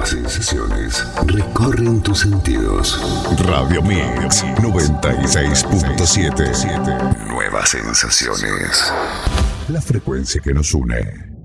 Nuevas sensaciones recorren tus sentidos. Radio Mix 96.7. Nuevas sensaciones. La frecuencia que nos une.